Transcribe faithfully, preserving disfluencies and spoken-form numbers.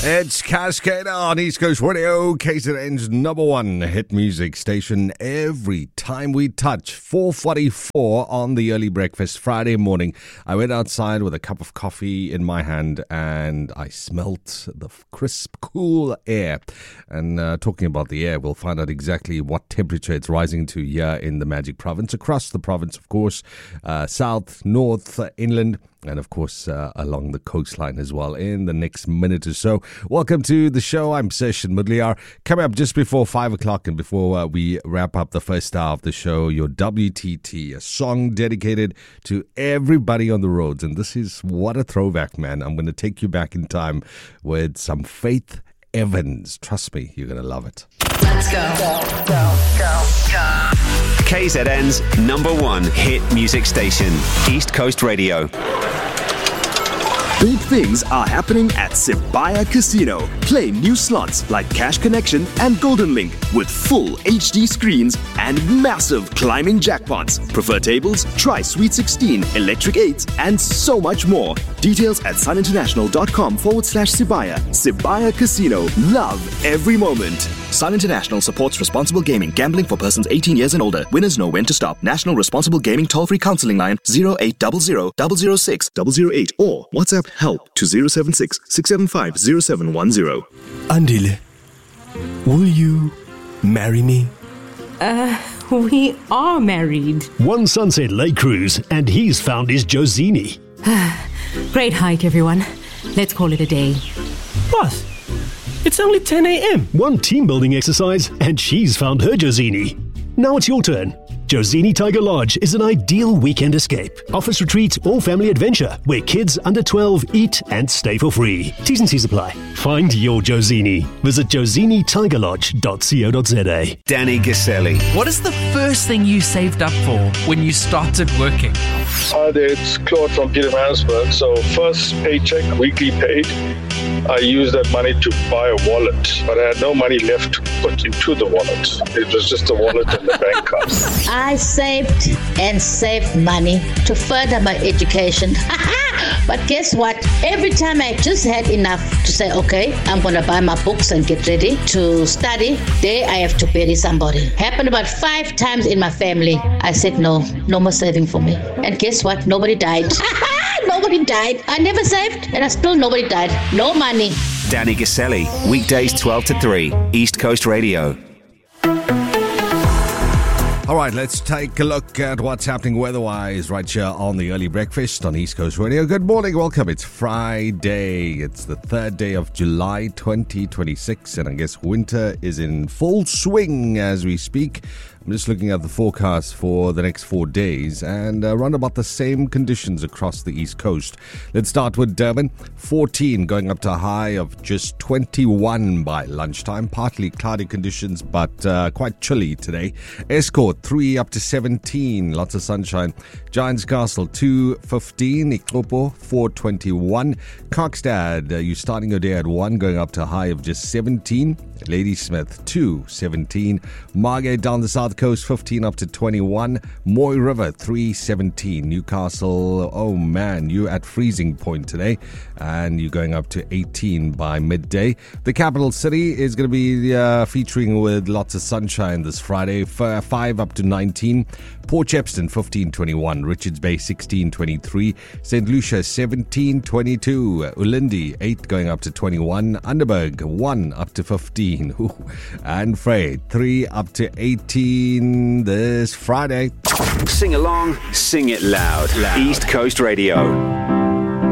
It's Cascada on East Coast Radio, K Z N's number one hit music station. Every time we touch, four forty-four on the early breakfast Friday morning. I went outside with a cup of coffee in my hand and I smelt the crisp, cool air. And uh, talking about the air, we'll find out exactly what temperature it's rising to here in the Magic Province. Across the province, of course, uh, south, north, uh, inland, and of course uh, along the coastline as well in the next minute or so. Welcome to the show. I'm Session Mudliar. Coming up just before five o'clock and before uh, we wrap up the first hour of the show, your W T T, a song dedicated to everybody on the roads. And this is what a throwback, man. I'm going to take you back in time with some Faith Evans. Trust me, you're going to love it. Let's go. Go, go, go, go. K Z N's number one hit music station, East Coast Radio. Big things are happening at Sibaya Casino. Play new slots like Cash Connection and Golden Link with full H D screens and massive climbing jackpots. Prefer tables? Try Sweet sixteen, Electric eights, and so much more. Details at suninternational.com forward slash Sibaya. Sibaya Casino. Love every moment. Sun International supports responsible gaming. Gambling for persons eighteen years and older. Winners know when to stop. National Responsible Gaming toll-free counseling line zero eight zero zero, zero zero six, zero zero eight or WhatsApp help to zero seven six, six seven five, zero seven one zero. Andile, will you marry me? Uh, we are married. One Sunset Lake cruise, and he's found his Josini. Great hike, everyone. Let's call it a day. Boss, it's only ten a.m. One team building exercise, and she's found her Josini. Now it's your turn. Josini Tiger Lodge is an ideal weekend escape, office retreat or family adventure where kids under twelve eat and stay for free. T's and C's apply. Find your Josini. Visit josini tiger lodge dot co dot za. Danny Gaselli. What is the first thing you saved up for when you started working? Hi there, it's Claude from Pietermaritzburg. So first paycheck, weekly paid, I used that money to buy a wallet, but I had no money left to put into the wallet. It was just a wallet and the bank card. I saved and saved money to further my education. But guess what? Every time I just had enough to say, okay, I'm going to buy my books and get ready to study, there I have to bury somebody. Happened about five times in my family. I said, no, no more saving for me. And guess what? Nobody died. Nobody died. I never saved and I still nobody died. No money. Danny Gaselli, weekdays twelve to three, East Coast Radio. All right, let's take a look at what's happening weather-wise right here on the early breakfast on East Coast Radio. Good morning, welcome. It's Friday. It's the third day of July twenty twenty-six, and I guess winter is in full swing as we speak. I'm just looking at the forecast for the next four days and around about the same conditions across the East Coast. Let's start with Durban, fourteen going up to a high of just twenty-one by lunchtime. Partly cloudy conditions, but uh, quite chilly today. Escort, three up to seventeen, lots of sunshine. Giants Castle, two fifteen. Ikopo, four twenty-one. Kokstad, uh, you're starting your day at one, going up to a high of just seventeen. Ladysmith, two seventeen. Margate down the south coast, fifteen up to twenty-one. Moy River, three seventeen. Newcastle, oh man, you're at freezing point today, and you're going up to eighteen by midday. The capital city is going to be uh, featuring with lots of sunshine this Friday, F- five up to nineteen. Port Shepstone, fifteen twenty-one. Richards Bay, sixteen twenty-three. Saint Lucia, seventeen twenty-two. Ulindi, eight going up to twenty-one. Underberg, one up to fifteen. Ooh. And Frey, three up to eighteen this Friday. Sing along, sing it loud. loud. East Coast Radio.